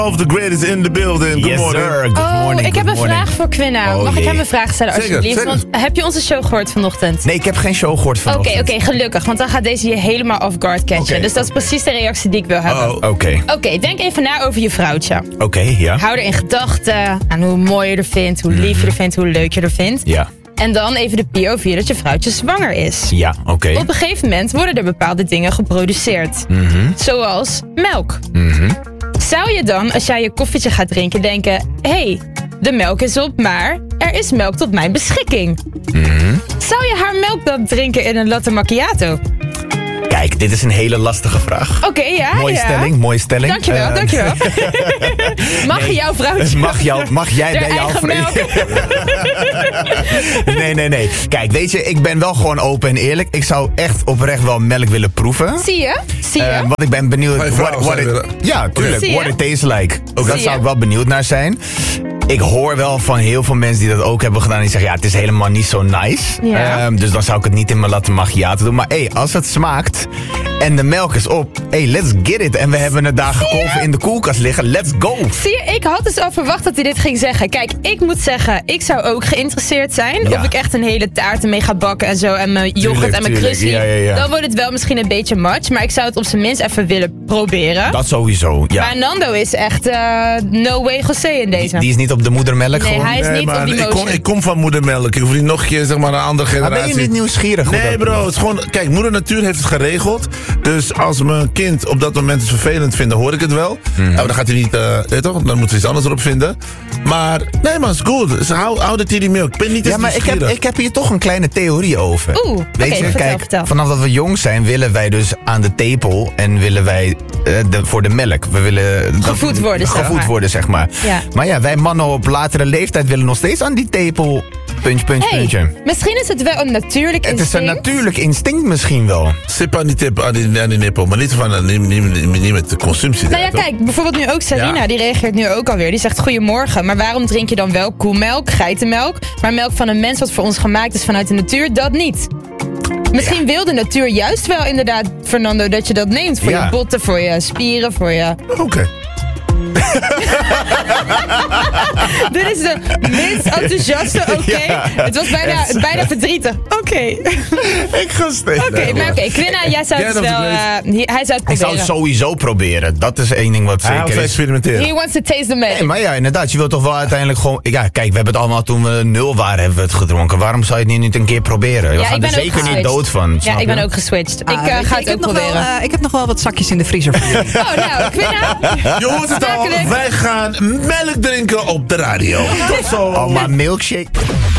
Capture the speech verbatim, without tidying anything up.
Of the greatest in the building. Good yes, morning. sir. Good Oh, morning. ik heb good een morning. vraag voor Quinna. Oh, Mag ik jee. hem een vraag stellen Zeker, alsjeblieft? zeker. Want heb je onze show gehoord vanochtend? Nee, ik heb geen show gehoord Oké, vanochtend. oké, gelukkig. Want dan gaat deze je helemaal off guard catchen. Oké. Dus dat is precies de reactie die ik wil hebben. Oh, Oké, okay. Oké, denk even na over je vrouwtje. oké, okay, ja. Hou er in gedachten aan hoe mooi je er vindt, hoe lief je er vindt, hoe leuk je er vindt. Ja, En dan even de P O V dat je vrouwtje zwanger is. ja, oké. Okay. Op een gegeven moment worden er bepaalde dingen geproduceerd. Mhm, Zoals melk. mhm. Zou je dan, als jij je koffietje gaat drinken, denken... Hé, hey, de melk is op, maar er is melk tot mijn beschikking. Mhm. Zou je haar melk dan drinken in een latte macchiato? Kijk, dit is een hele lastige vraag. Oké, okay, ja. Mooie ja. stelling, mooie stelling. Dankjewel, Uh, dankjewel. Mag nee, jouw vrouwtje... Mag, jou, mag jij de bij jouw eigen vrouw... melk? Nee, nee, nee. Kijk, weet je, ik ben wel gewoon open en eerlijk. Ik zou echt oprecht wel melk willen proeven. Zie je? Zie je? Uh, want ik ben benieuwd... Bij vrouwen what, what zou je it, willen. ja, tuurlijk. Zie je? What it tastes like. Oké. Dat Zie zou je? ik wel benieuwd naar zijn. Ik hoor wel van heel veel mensen die dat ook hebben gedaan. Die zeggen, ja, het is helemaal niet zo nice. Ja. Um, dus dan zou ik het niet in mijn latte macchiato doen. Maar hé, hey, als het smaakt en de melk is op... Hé, hey, let's get it. En we hebben het daar gekolven in de koelkast liggen. Let's go. Zie je, ik had dus al verwacht dat hij dit ging zeggen. Kijk, ik moet zeggen, ik zou ook geïnteresseerd zijn. Ja. Of ik echt een hele taart ermee ga bakken en zo. En mijn yoghurt Tuurlijk, en mijn tuurlijk. crusty. Ja, ja, ja. Dan wordt het wel misschien een beetje much. Maar ik zou het op zijn minst even willen proberen. Dat sowieso, ja. Maar Nando is echt uh, no way José in deze. Die is niet op de moedermelk Nee, gewoon. hij is Nee, niet op man, die ik kom, motion. ik kom van moedermelk. Ik hoef niet nog een keer zeg maar, een andere Maar generatie. ben je niet nieuwsgierig? hoe Nee dat bro, moet? het is gewoon... Kijk, moeder natuur heeft het geregeld. Dus als mijn kind op dat moment het vervelend vindt, dan hoor ik het wel. Mhm. Nou, dan gaat hij niet... Uh, weet toch? Dan moeten we iets anders erop vinden. Maar nee man, het is goed. Dus hou, hou de titty milk. Ik ben niet eens Ja, maar ik heb, nieuwsgierig. ik heb hier toch een kleine theorie over. Oeh, Weet oké, je, vertel, kijk, vertel. vanaf dat we jong zijn willen wij dus aan de tepel en willen wij uh, de, voor de melk. We willen dat- Gevoed worden, zeg Gevoed maar. worden, zeg maar. Ja. Maar ja, wij mannen op latere leeftijd willen nog steeds aan die tepel. Puntje, puntje, Hey, puntje. misschien is het wel een natuurlijk Het is instinct. een natuurlijk instinct misschien wel. Sip aan die tip, aan die, aan die nippel. Maar niet, van, niet, niet, niet met de consumptie. Nou ja, eruit, kijk, bijvoorbeeld nu ook Sarina, Ja. die reageert nu ook alweer. Die zegt, goedemorgen, maar waarom drink je dan wel koemelk, geitenmelk, maar melk van een mens wat voor ons gemaakt is vanuit de natuur, dat niet? Misschien wil de natuur juist wel inderdaad, Fernando, dat je dat neemt. Voor Ja. je botten, voor je spieren, voor je... toch? Oké. Dit is de minst enthousiaste, oké. Ja. Het was bijna, bijna verdrietig. Oké. Ik ga steeds. Oké, maar oké. Quinna, jij zou het Get wel... of the eh, hi- hij zou het Ik zou proberen. het sowieso proberen. Dat is één ding wat Hij houdt zeker van is. experimenteren. He wants to taste the magic. Nee, maar ja, inderdaad. Je wilt toch wel uiteindelijk gewoon... Ja, kijk, we hebben het allemaal toen we nul waren, hebben we het gedronken. Waarom zou je het niet, niet een keer proberen? We Ja, gaan ik ben er ook zeker niet geswitcht. dood van. Ja, snap ik ben je? ook geswitcht. Ah, ik uh, weet je, ga ik het ook heb nog wel, proberen. eh, ik heb nog wel wat zakjes in de vriezer voor jullie. Oh, nou, Quinna. Je hoort het al, Smakelijk. wij gaan melk drinken op de radio. Tot zo. Oh, maar milkshake.